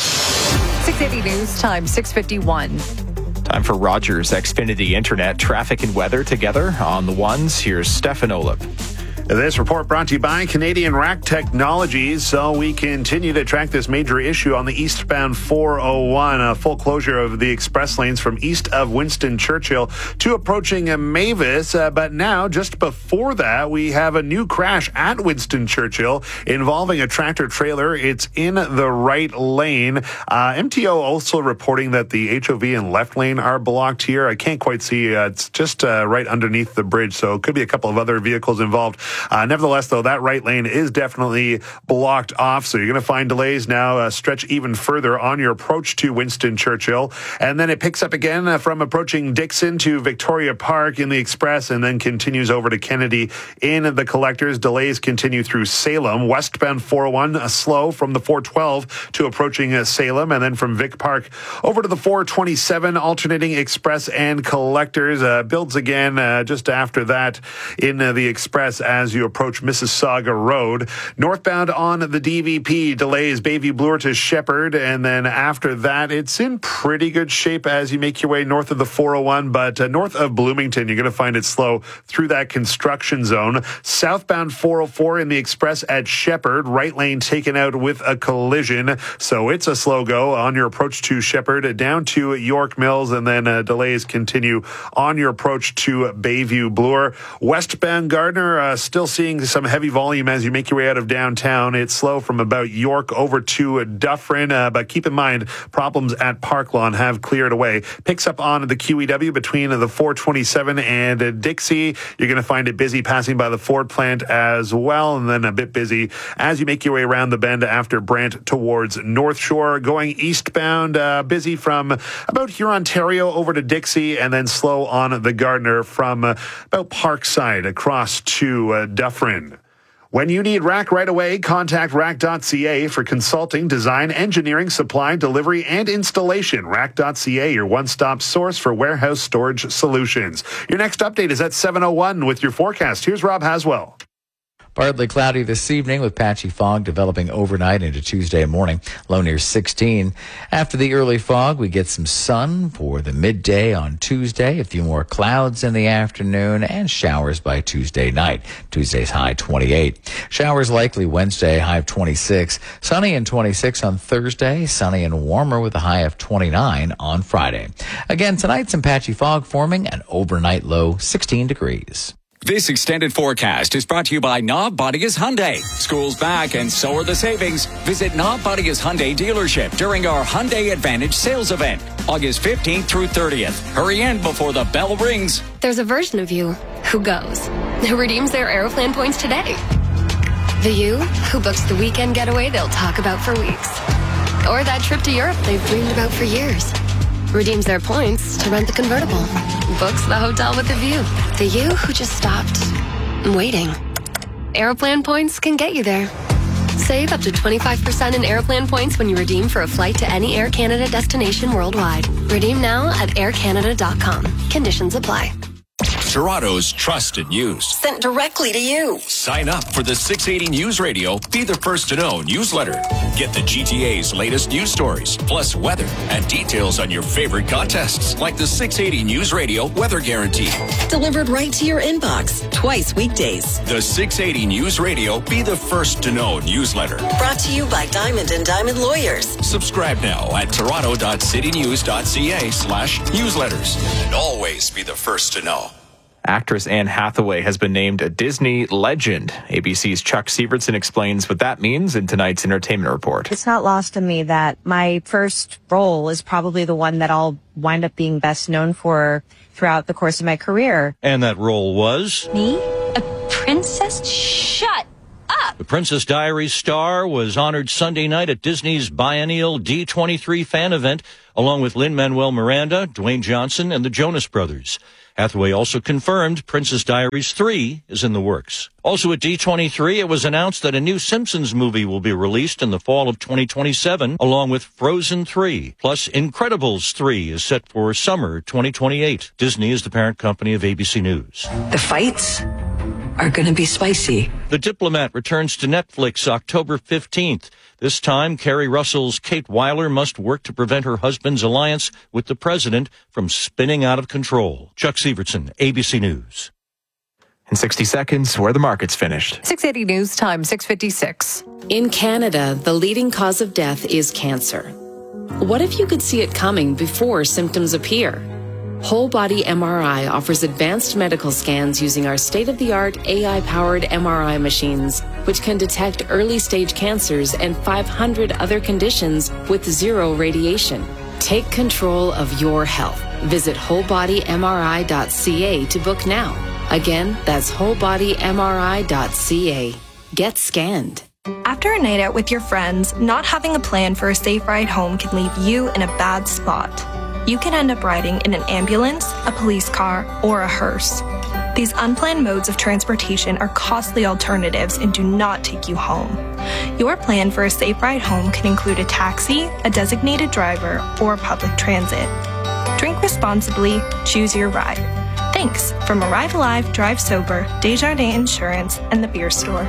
680 News Time, 651. Time for Rogers Xfinity Internet traffic and weather together on the ones. Here's Stefan Olip. This report brought to you by Canadian Rack Technologies. So we continue to track this major issue on the eastbound 401, a full closure of the express lanes from east of Winston Churchill to approaching Mavis. But now, just before that, we have a new crash at Winston Churchill involving a tractor trailer. It's in the right lane. MTO also reporting that the HOV and left lane are blocked here. I can't quite see. It's just right underneath the bridge, so it could be a couple of other vehicles involved. Nevertheless, though, that right lane is definitely blocked off, so you're going to find delays now stretch even further on your approach to Winston Churchill. And then it picks up again from approaching Dixon to Victoria Park in the express and then continues over to Kennedy in the collectors. Delays continue through Salem. Westbound 401 slow from the 412 to approaching Salem, and then from Vic Park over to the 427 alternating express and collectors. Builds again just after that in the express as you approach Mississauga Road. Northbound on the DVP, delays Bayview Bloor to Shepherd, and then after that, it's in pretty good shape as you make your way north of the 401, but north of Bloomington, you're going to find it slow through that construction zone. Southbound 404 in the express at Shepherd, right lane taken out with a collision, so it's a slow go on your approach to Shepherd, down to York Mills, and then delays continue on your approach to Bayview Bloor. Westbound Gardner, still seeing some heavy volume as you make your way out of downtown. It's slow from about York over to Dufferin, but keep in mind, problems at Park Lawn have cleared away. Picks up on the QEW between the 427 and Dixie. You're going to find it busy passing by the Ford plant as well, and then a bit busy as you make your way around the bend after Brant towards North Shore. Going eastbound, busy from about Hurontario over to Dixie, and then slow on the Gardner from about Parkside across to Dufferin. When you need Rack right away, contact rack.ca for consulting, design, engineering, supply, delivery, and installation. Rack.ca, your one-stop source for warehouse storage solutions. Your next update is at 7:01 with your forecast. Here's Rob Haswell. Partly cloudy this evening with patchy fog developing overnight into Tuesday morning. Low near 16. After the early fog, we get some sun for the midday on Tuesday. A few more clouds in the afternoon and showers by Tuesday night. Tuesday's high 28. Showers likely Wednesday, high of 26. Sunny and 26 on Thursday. Sunny and warmer with a high of 29 on Friday. Again, tonight some patchy fog forming, an overnight low 16 degrees. This extended forecast is brought to you by Knob Bodigas Hyundai. School's back and so are the savings. Visit Knob Bodigas Hyundai dealership during our Hyundai Advantage sales event, August 15th through 30th. Hurry in before the bell rings. There's a version of you who goes, who redeems their Aeroplan points today. The you who books the weekend getaway they'll talk about for weeks. Or that trip to Europe they've dreamed about for years. Redeems their points to rent the convertible. Books the hotel with a view. The you who just stopped waiting. Aeroplan points can get you there. Save up to 25% in Aeroplan points when you redeem for a flight to any Air Canada destination worldwide. Redeem now at aircanada.com. Conditions apply. Toronto's trusted news. Sent directly to you. Sign up for the 680 News Radio Be the First to Know newsletter. Get the GTA's latest news stories, plus weather and details on your favorite contests, like the 680 News Radio Weather Guarantee. Delivered right to your inbox, twice weekdays. The 680 News Radio Be the First to Know newsletter. Brought to you by Diamond & Diamond Lawyers. Subscribe now at toronto.citynews.ca/newsletters. And always be the first to know. Actress Anne Hathaway has been named a Disney legend. ABC's Chuck Severson explains what that means in tonight's entertainment report. It's not lost on me that my first role is probably the one that I'll wind up being best known for throughout the course of my career. And that role was? Me? A princess? Shut up! The Princess Diaries star was honored Sunday night at Disney's biennial D23 fan event, along with Lin-Manuel Miranda, Dwayne Johnson, and the Jonas Brothers. Hathaway also confirmed Princess Diaries 3 is in the works. Also at D23, it was announced that a new Simpsons movie will be released in the fall of 2027, along with Frozen 3. Plus, Incredibles 3 is set for summer 2028. Disney is the parent company of ABC News. The fights are going to be spicy. The Diplomat returns to Netflix October 15th. This time, Kerry Russell's Kate Weiler must work to prevent her husband's alliance with the president from spinning out of control. Chuck Severson, ABC News. In 60 seconds, where the market's finished. 680 News Time, 6:56. In Canada, the leading cause of death is cancer. What if you could see it coming before symptoms appear? Whole Body MRI offers advanced medical scans using our state-of-the-art AI-powered MRI machines, which can detect early-stage cancers and 500 other conditions with zero radiation. Take control of your health. Visit wholebodymri.ca to book now. Again, that's wholebodymri.ca. Get scanned. After a night out with your friends, not having a plan for a safe ride home can leave you in a bad spot. You can end up riding in an ambulance, a police car, or a hearse. These unplanned modes of transportation are costly alternatives and do not take you home. Your plan for a safe ride home can include a taxi, a designated driver, or public transit. Drink responsibly, choose your ride. Thanks from Arrive Alive, Drive Sober, Desjardins Insurance, and the Beer Store.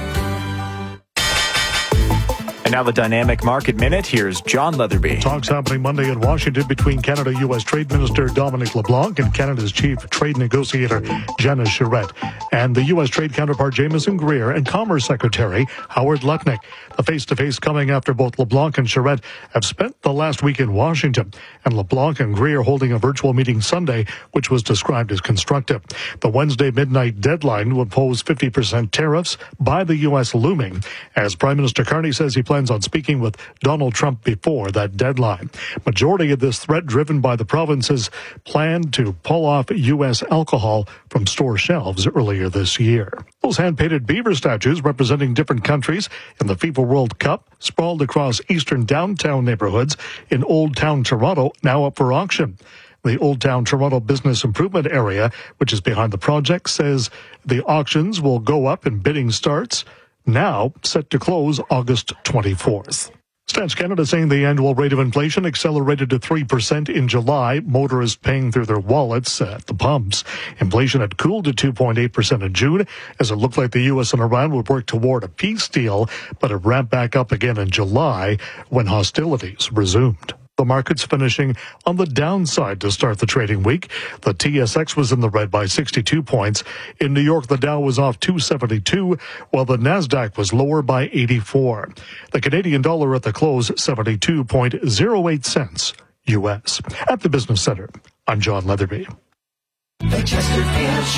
And now the Dynamic Market Minute. Here's John Leatherby. Talks happening Monday in Washington between Canada-U.S. Trade Minister Dominic LeBlanc and Canada's chief trade negotiator Janice Charette, and the U.S. trade counterpart Jameson Greer and Commerce Secretary Howard Lutnick. The face-to-face coming after both LeBlanc and Charette have spent the last week in Washington, and LeBlanc and Greer holding a virtual meeting Sunday, which was described as constructive. The Wednesday midnight deadline would pose 50% tariffs by the U.S. looming, as Prime Minister Carney says he plans on speaking with Donald Trump before that deadline. Majority of this threat driven by the province's plan to pull off U.S. alcohol from store shelves earlier this year. Those hand-painted beaver statues representing different countries in the FIFA World Cup sprawled across eastern downtown neighborhoods in Old Town Toronto, now up for auction. The Old Town Toronto Business Improvement Area, which is behind the project, says the auctions will go up and bidding starts now set to close August 24th. Stats Canada saying the annual rate of inflation accelerated to 3% in July. Motorists paying through their wallets at the pumps. Inflation had cooled to 2.8% in June, as it looked like the U.S. and Iran would work toward a peace deal, but it ramped back up again in July when hostilities resumed. The market's finishing on the downside to start the trading week. The TSX was in the red by 62 points. In New York, the Dow was off 272, while the Nasdaq was lower by 84. The Canadian dollar at the close, 72.08 cents U.S. At the Business Center, I'm John Leatherby. Hi,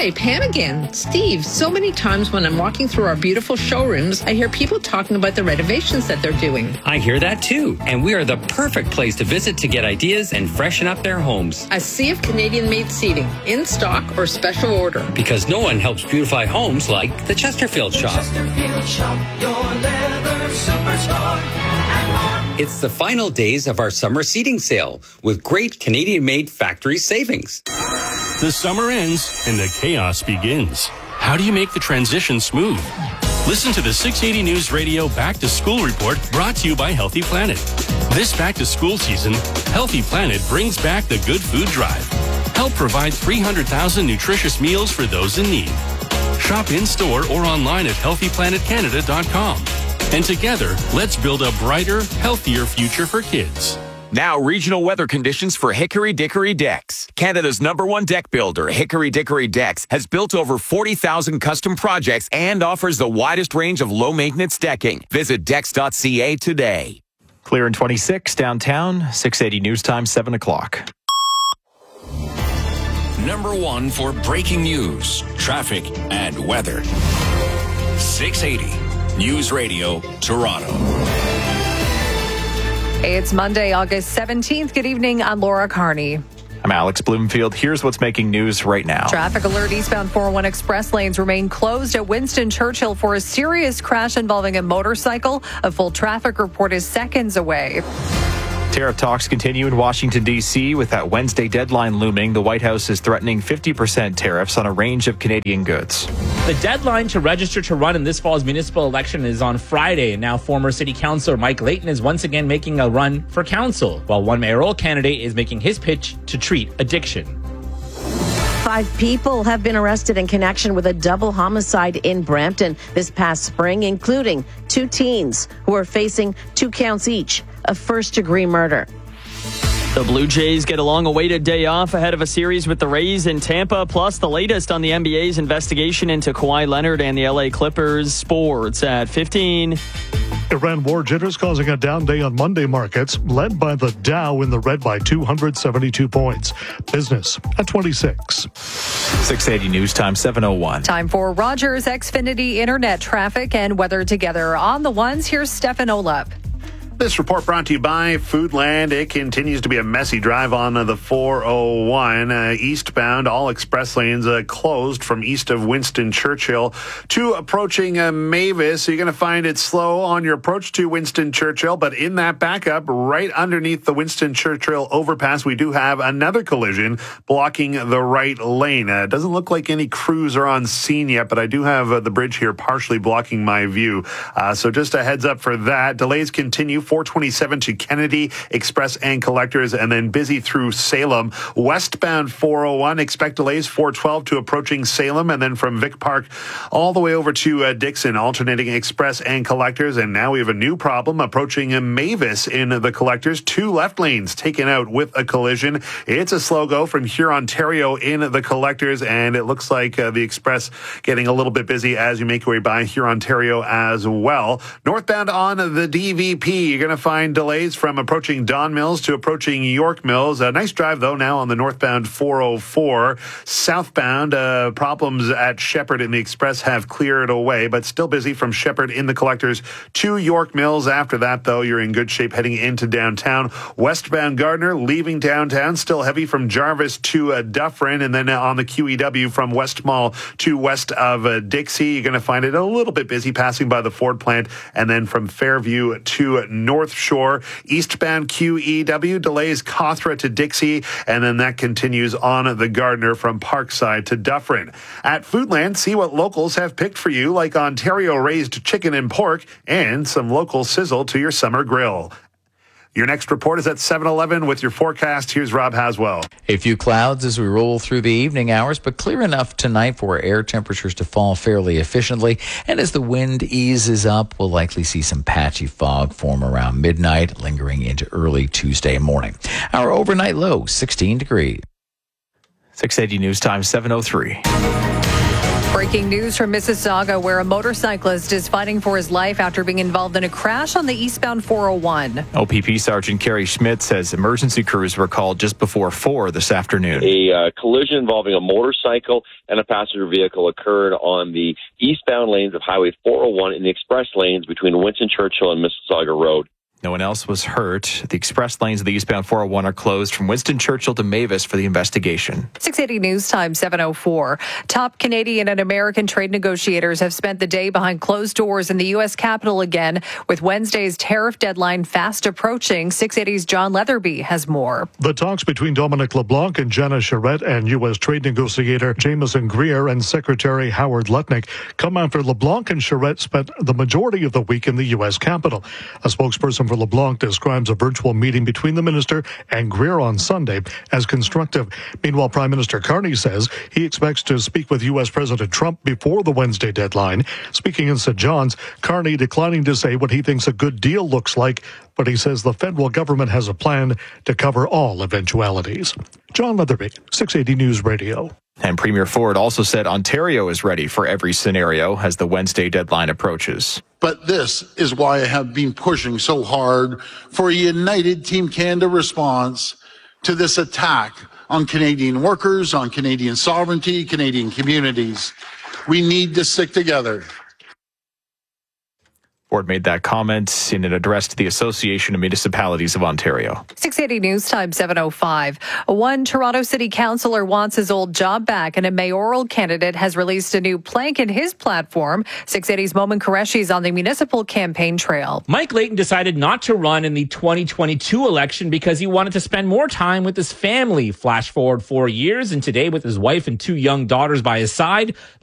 Hi, Pam again. Steve, so many times when I'm walking through our beautiful showrooms, I hear people talking about the renovations that they're doing. I hear that too, and we are the perfect place to visit to get ideas and freshen up their homes. A sea of Canadian-made seating, in stock or special order. Because no one helps beautify homes like the Chesterfield Shop. Chesterfield Shop, your leather superstore. It's the final days of our summer seating sale with great Canadian-made factory savings. The summer ends and the chaos begins. How do you make the transition smooth? Listen to the 680 News Radio Back to School Report brought to you by Healthy Planet. This back to school season, Healthy Planet brings back the Good Food Drive. Help provide 300,000 nutritious meals for those in need. Shop in-store or online at healthyplanetcanada.com. And together, let's build a brighter, healthier future for kids. Now, regional weather conditions for Hickory Dickory Decks. Canada's #1 deck builder, Hickory Dickory Decks, has built over 40,000 custom projects and offers the widest range of low-maintenance decking. Visit decks.ca today. Clear in 26 downtown, 680 News Time, 7 o'clock. #1 for breaking news, traffic, and weather. 680 News Radio, Toronto. Hey, it's Monday, August 17th. Good evening. I'm Laura Carney. I'm Alex Bloomfield. Here's what's making news right now. Traffic alert. Eastbound 401 express lanes remain closed at Winston Churchill for a serious crash involving a motorcycle. A full traffic report is seconds away. Tariff talks continue in Washington, D.C. With that Wednesday deadline looming, the White House is threatening 50% tariffs on a range of Canadian goods. The deadline to register to run in this fall's municipal election is on Friday. Now, former city councilor Mike Layton is once again making a run for council, while one mayoral candidate is making his pitch to treat addiction. 5 people have been arrested in connection with a double homicide in Brampton this past spring, including 2 teens who are facing 2 counts each of first-degree murder. The Blue Jays get a long-awaited day off ahead of a series with the Rays in Tampa, plus the latest on the NBA's investigation into Kawhi Leonard and the LA Clippers. Sports at 15. Iran war jitters causing a down day on Monday markets, led by the Dow in the red by 272 points. Business at 26. 680 News Time, 7:01. Time for Rogers Xfinity Internet traffic and weather together. On the ones, here's Stefan Olap. This report brought to you by Foodland. It continues to be a messy drive on the 401. Eastbound, all express lanes closed from east of Winston Churchill to approaching Mavis. So you're going to find it slow on your approach to Winston Churchill, but in that backup, right underneath the Winston Churchill overpass, we do have another collision blocking the right lane. It doesn't look like any crews are on scene yet, but I do have the bridge here partially blocking my view. So just a heads up for that. Delays continue. 427 to Kennedy, Express and Collectors, and then busy through Salem. Westbound 401, expect delays 412 to approaching Salem, and then from Vic Park all the way over to Dixon, alternating Express and Collectors. And now we have a new problem approaching Mavis in the Collectors. 2 left lanes taken out with a collision. It's a slow go from Hurontario in the Collectors, and it looks like the Express getting a little bit busy as you make your way by Hurontario as well. Northbound on the DVP, you're going to find delays from approaching Don Mills to approaching York Mills. A nice drive, though, now on the northbound 404. Southbound, problems at Shepherd in the Express have cleared away, but still busy from Shepherd in the Collectors to York Mills. After that, though, you're in good shape heading into downtown. Westbound Gardner, leaving downtown, still heavy from Jarvis to Dufferin, and then on the QEW from West Mall to west of Dixie. You're going to find it a little bit busy passing by the Ford plant, and then from Fairview to North Shore. Eastbound QEW delays Cawthra to Dixie, and then that continues on the Gardner from Parkside to Dufferin. At Foodland, see what locals have picked for you, like Ontario raised chicken and pork and some local sizzle to your summer grill. Your next report is at 7:11 with your forecast. Here's Rob Haswell. A few clouds as we roll through the evening hours, but clear enough tonight for air temperatures to fall fairly efficiently. And as the wind eases up, we'll likely see some patchy fog form around midnight, lingering into early Tuesday morning. Our overnight low, 16 degrees. 680 News Time, 7:03. Breaking news from Mississauga, where a motorcyclist is fighting for his life after being involved in a crash on the eastbound 401. OPP Sergeant Kerry Schmidt says emergency crews were called just before 4 this afternoon. A collision involving a motorcycle and a passenger vehicle occurred on the eastbound lanes of Highway 401 in the express lanes between Winston Churchill and Mississauga Road. No one else was hurt. The express lanes of the eastbound 401 are closed from Winston Churchill to Mavis for the investigation. 680 News Time, 7:04. Top Canadian and American trade negotiators have spent the day behind closed doors in the U.S. Capitol again, with Wednesday's tariff deadline fast approaching. 680's John Leatherby has more. The talks between Dominic LeBlanc and Janice Charette and U.S. trade negotiator Jameson Greer and Secretary Howard Lutnick come after LeBlanc and Charette spent the majority of the week in the U.S. Capitol. A spokesperson for LeBlanc describes a virtual meeting between the minister and Greer on Sunday as constructive. Meanwhile, Prime Minister Carney says he expects to speak with U.S. President Trump before the Wednesday deadline. Speaking in St. John's, Carney declining to say what he thinks a good deal looks like, but he says the federal government has a plan to cover all eventualities. John Leatherby, 680 News Radio. And Premier Ford also said Ontario is ready for every scenario as the Wednesday deadline approaches. But this is why I have been pushing so hard for a united Team Canada response to this attack on Canadian workers, on Canadian sovereignty, Canadian communities. We need to stick together. Ford made that comment in an address to the Association of Municipalities of Ontario. 680 News Time, 7:05. One Toronto City Councillor wants his old job back, and a mayoral candidate has released a new plank in his platform. 680's Momin Qureshi is on the municipal campaign trail. Mike Layton decided not to run in the 2022 election because he wanted to spend more time with his family. Flash forward 4 years, and today, with his wife and 2 young daughters by his side,